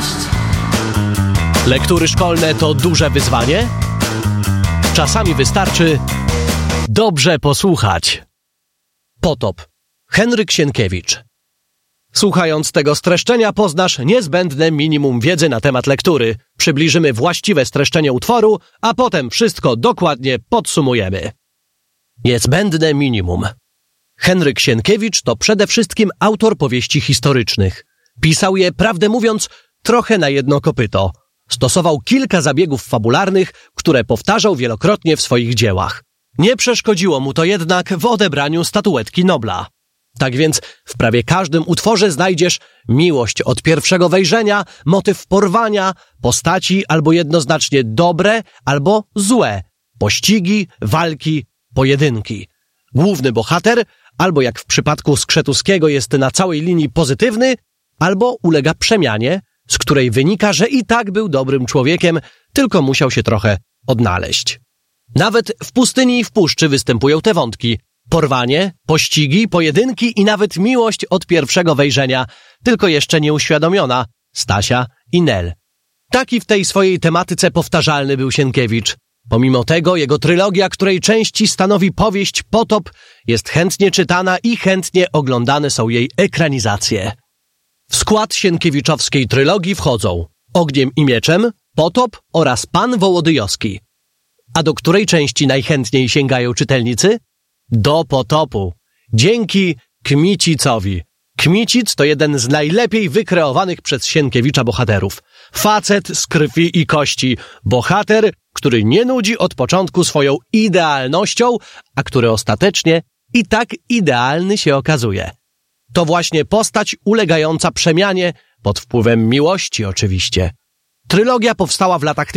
Lektury szkolne to duże wyzwanie? Czasami wystarczy dobrze posłuchać. Potop. Henryk Sienkiewicz. Słuchając tego streszczenia poznasz niezbędne minimum wiedzy na temat lektury. Przybliżymy właściwe streszczenie utworu, a potem wszystko dokładnie podsumujemy. Niezbędne minimum. Henryk Sienkiewicz to przede wszystkim autor powieści historycznych. Pisał je, prawdę mówiąc, trochę na jedno kopyto. Stosował kilka zabiegów fabularnych, które powtarzał wielokrotnie w swoich dziełach. Nie przeszkodziło mu to jednak w odebraniu statuetki Nobla. Tak więc w prawie każdym utworze znajdziesz miłość od pierwszego wejrzenia, motyw porwania, postaci albo jednoznacznie dobre, albo złe, pościgi, walki, pojedynki. Główny bohater, albo jak w przypadku Skrzetuskiego jest na całej linii pozytywny, albo ulega przemianie, z której wynika, że i tak był dobrym człowiekiem, tylko musiał się trochę odnaleźć. Nawet w Pustyni i w Puszczy występują te wątki. Porwanie, pościgi, pojedynki i nawet miłość od pierwszego wejrzenia, tylko jeszcze nieuświadomiona, Stasia i Nel. Taki w tej swojej tematyce powtarzalny był Sienkiewicz. Pomimo tego jego trylogia, której części stanowi powieść Potop, jest chętnie czytana i chętnie oglądane są jej ekranizacje. W skład sienkiewiczowskiej trylogii wchodzą Ogniem i mieczem, Potop oraz Pan Wołodyjowski. A do której części najchętniej sięgają czytelnicy? Do Potopu. Dzięki Kmicicowi. Kmicic to jeden z najlepiej wykreowanych przez Sienkiewicza bohaterów. Facet z krwi i kości. Bohater, który nie nudzi od początku swoją idealnością, a który ostatecznie i tak idealny się okazuje. To właśnie postać ulegająca przemianie, pod wpływem miłości oczywiście. Trylogia powstała w latach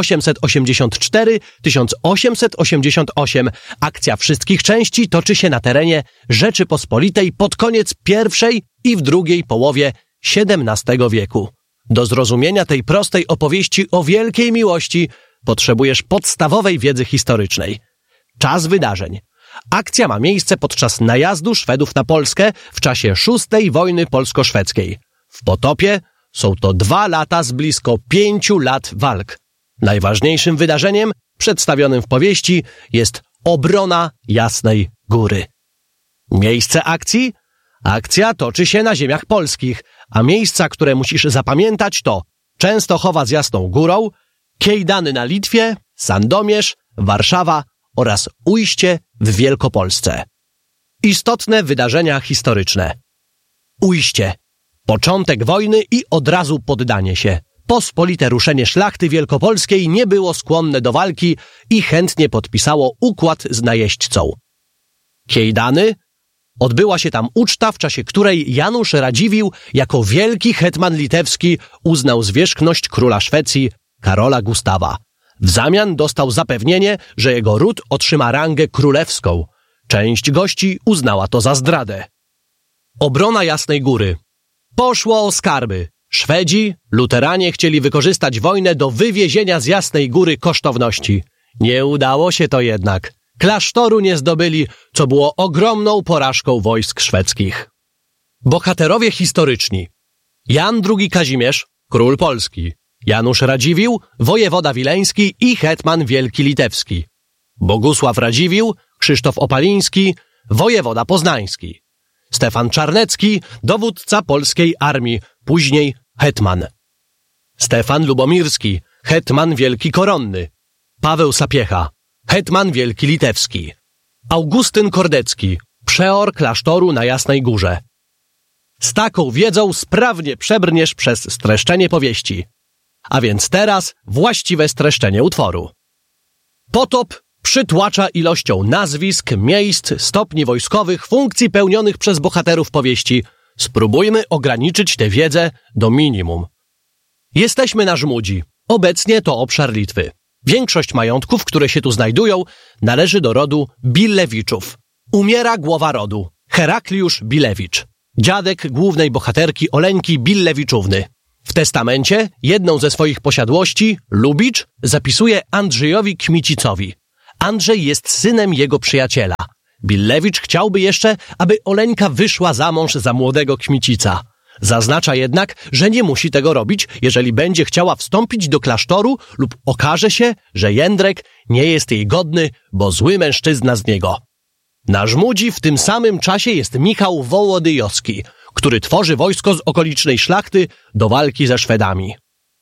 1884-1888. Akcja wszystkich części toczy się na terenie Rzeczypospolitej pod koniec pierwszej i w drugiej połowie XVII wieku. Do zrozumienia tej prostej opowieści o wielkiej miłości potrzebujesz podstawowej wiedzy historycznej. Czas wydarzeń. Akcja ma miejsce podczas najazdu Szwedów na Polskę w czasie VI wojny polsko-szwedzkiej. W Potopie są to 2 lata z blisko 5 lat walk. Najważniejszym wydarzeniem przedstawionym w powieści jest obrona Jasnej Góry. Miejsce akcji? Akcja toczy się na ziemiach polskich, a miejsca, które musisz zapamiętać to Częstochowa z Jasną Górą, Kiejdany na Litwie, Sandomierz, Warszawa oraz Ujście w Wielkopolsce. Istotne wydarzenia historyczne. Ujście. Początek wojny i od razu poddanie się. Pospolite ruszenie szlachty wielkopolskiej nie było skłonne do walki i chętnie podpisało układ z najeźdźcą. Kiejdany. Odbyła się tam uczta, w czasie której Janusz Radziwiłł jako wielki hetman litewski uznał zwierzchność króla Szwecji Karola Gustawa. W zamian dostał zapewnienie, że jego ród otrzyma rangę królewską. Część gości uznała to za zdradę. Obrona Jasnej Góry. Poszło o skarby. Szwedzi, luteranie chcieli wykorzystać wojnę do wywiezienia z Jasnej Góry kosztowności. Nie udało się to jednak. Klasztoru nie zdobyli, co było ogromną porażką wojsk szwedzkich. Bohaterowie historyczni. Jan II Kazimierz, król Polski. Janusz Radziwiłł, wojewoda wileński i hetman wielki litewski. Bogusław Radziwiłł, Krzysztof Opaliński, wojewoda poznański. Stefan Czarnecki, dowódca polskiej armii, później hetman. Stefan Lubomirski, hetman wielki koronny. Paweł Sapiecha, hetman wielki litewski. Augustyn Kordecki, przeor klasztoru na Jasnej Górze. Z taką wiedzą sprawnie przebrniesz przez streszczenie powieści. A więc teraz właściwe streszczenie utworu. Potop przytłacza ilością nazwisk, miejsc, stopni wojskowych, funkcji pełnionych przez bohaterów powieści. Spróbujmy ograniczyć tę wiedzę do minimum. Jesteśmy na Żmudzi. Obecnie to obszar Litwy. Większość majątków, które się tu znajdują, należy do rodu Bilewiczów. Umiera głowa rodu, Herakliusz Bilewicz, dziadek głównej bohaterki Oleńki Billewiczówny. W testamencie jedną ze swoich posiadłości, Lubicz, zapisuje Andrzejowi Kmicicowi. Andrzej jest synem jego przyjaciela. Billewicz chciałby jeszcze, aby Oleńka wyszła za mąż za młodego Kmicica. Zaznacza jednak, że nie musi tego robić, jeżeli będzie chciała wstąpić do klasztoru lub okaże się, że Jędrek nie jest jej godny, bo zły mężczyzna z niego. Na Żmudzi w tym samym czasie jest Michał Wołodyjowski, który tworzy wojsko z okolicznej szlachty do walki ze Szwedami.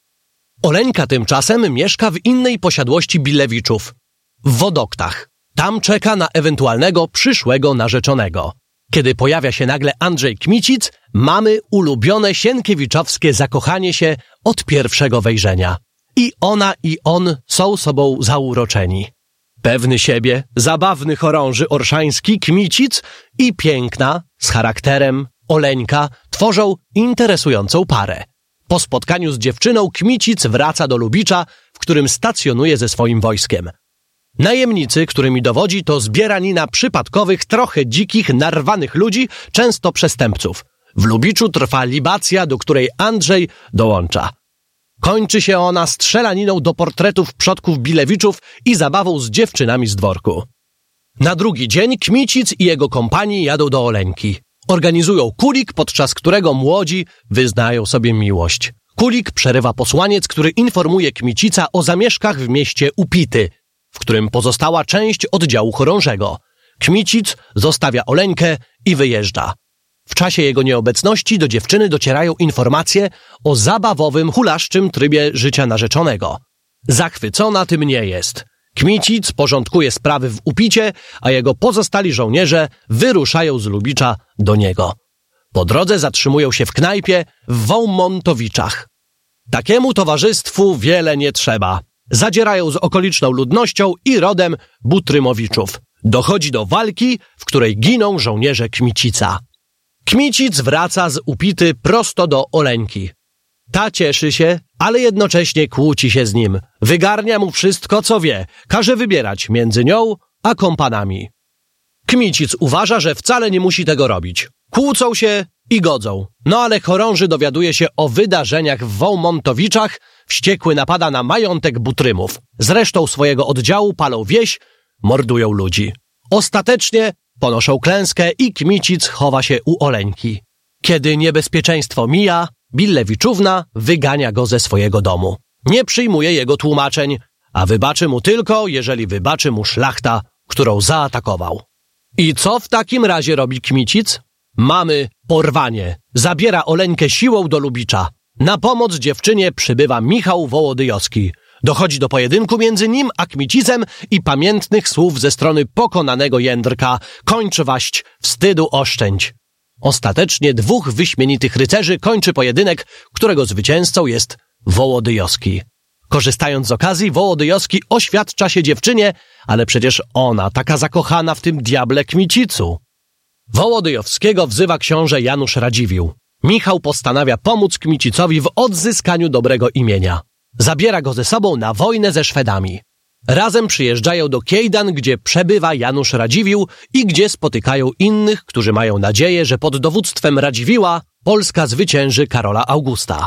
Oleńka tymczasem mieszka w innej posiadłości Billewiczów, w Wodoktach. Tam czeka na ewentualnego przyszłego narzeczonego. Kiedy pojawia się nagle Andrzej Kmicic, mamy ulubione sienkiewiczowskie zakochanie się od pierwszego wejrzenia. I ona i on są sobą zauroczeni. Pewny siebie, zabawny chorąży orszański Kmicic i piękna, z charakterem, Oleńka tworzą interesującą parę. Po spotkaniu z dziewczyną Kmicic wraca do Lubicza, w którym stacjonuje ze swoim wojskiem. Najemnicy, którymi dowodzi, to zbieranina przypadkowych, trochę dzikich, narwanych ludzi, często przestępców. W Lubiczu trwa libacja, do której Andrzej dołącza. Kończy się ona strzelaniną do portretów przodków Billewiczów i zabawą z dziewczynami z dworku. Na drugi dzień Kmicic i jego kompanii jadą do Oleńki. Organizują kulik, podczas którego młodzi wyznają sobie miłość. Kulik przerywa posłaniec, który informuje Kmicica o zamieszkach w mieście Upity, w którym pozostała część oddziału chorążego. Kmicic zostawia Oleńkę i wyjeżdża. W czasie jego nieobecności do dziewczyny docierają informacje o zabawowym, hulaszczym trybie życia narzeczonego. Zachwycona tym nie jest. Kmicic porządkuje sprawy w Upicie, a jego pozostali żołnierze wyruszają z Lubicza do niego. Po drodze zatrzymują się w knajpie w Wołmontowiczach. Takiemu towarzystwu wiele nie trzeba. Zadzierają z okoliczną ludnością i rodem Butrymowiczów. Dochodzi do walki, w której giną żołnierze Kmicica. Kmicic wraca z Upity prosto do Oleńki. Ta cieszy się, ale jednocześnie kłóci się z nim. Wygarnia mu wszystko, co wie. Każe wybierać między nią a kompanami. Kmicic uważa, że wcale nie musi tego robić. Kłócą się i godzą. No ale chorąży dowiaduje się o wydarzeniach w Wołmontowiczach. Wściekły napada na majątek Butrymów. Z resztą swojego oddziału palą wieś, mordują ludzi. Ostatecznie ponoszą klęskę i Kmicic chowa się u Oleńki. Kiedy niebezpieczeństwo mija, Billewiczówna wygania go ze swojego domu. Nie przyjmuje jego tłumaczeń, a wybaczy mu tylko, jeżeli wybaczy mu szlachta, którą zaatakował. I co w takim razie robi Kmicic? Mamy porwanie. Zabiera Oleńkę siłą do Lubicza. Na pomoc dziewczynie przybywa Michał Wołodyjowski. Dochodzi do pojedynku między nim a Kmicicem i pamiętnych słów ze strony pokonanego Jędrka: kończ waść, wstydu oszczędź. Ostatecznie dwóch wyśmienitych rycerzy kończy pojedynek, którego zwycięzcą jest Wołodyjowski. Korzystając z okazji, Wołodyjowski oświadcza się dziewczynie, ale przecież ona taka zakochana w tym diable Kmicicu. Wołodyjowskiego wzywa książę Janusz Radziwiłł. Michał postanawia pomóc Kmicicowi w odzyskaniu dobrego imienia. Zabiera go ze sobą na wojnę ze Szwedami. Razem przyjeżdżają do Kiejdan, gdzie przebywa Janusz Radziwiłł i gdzie spotykają innych, którzy mają nadzieję, że pod dowództwem Radziwiłła Polska zwycięży Karola Augusta.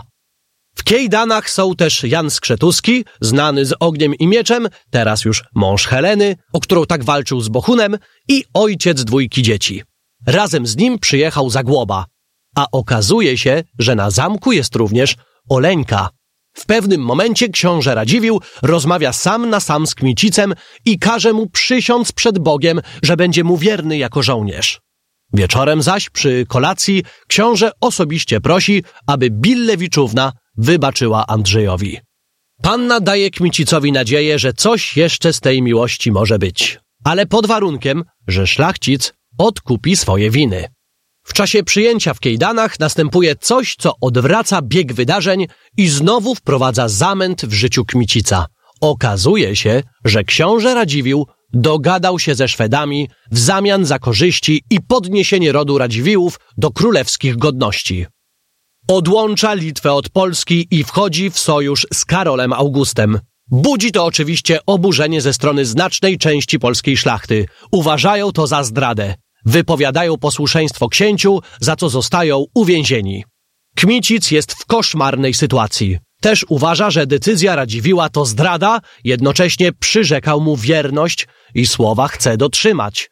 W Kiejdanach są też Jan Skrzetuski, znany z Ogniem i Mieczem, teraz już mąż Heleny, o którą tak walczył z Bohunem, i ojciec dwójki dzieci. Razem z nim przyjechał Zagłoba, a okazuje się, że na zamku jest również Oleńka. W pewnym momencie książę Radziwiłł rozmawia sam na sam z Kmicicem i każe mu przysiąc przed Bogiem, że będzie mu wierny jako żołnierz. Wieczorem zaś przy kolacji książę osobiście prosi, aby Billewiczówna wybaczyła Andrzejowi. Panna daje Kmicicowi nadzieję, że coś jeszcze z tej miłości może być, ale pod warunkiem, że szlachcic odkupi swoje winy. W czasie przyjęcia w Kiejdanach następuje coś, co odwraca bieg wydarzeń i znowu wprowadza zamęt w życiu Kmicica. Okazuje się, że książę Radziwiłł dogadał się ze Szwedami w zamian za korzyści i podniesienie rodu Radziwiłłów do królewskich godności. Odłącza Litwę od Polski i wchodzi w sojusz z Karolem Augustem. Budzi to oczywiście oburzenie ze strony znacznej części polskiej szlachty. Uważają to za zdradę. Wypowiadają posłuszeństwo księciu, za co zostają uwięzieni. Kmicic jest w koszmarnej sytuacji. Też uważa, że decyzja Radziwiłła to zdrada, jednocześnie przyrzekał mu wierność i słowa chce dotrzymać.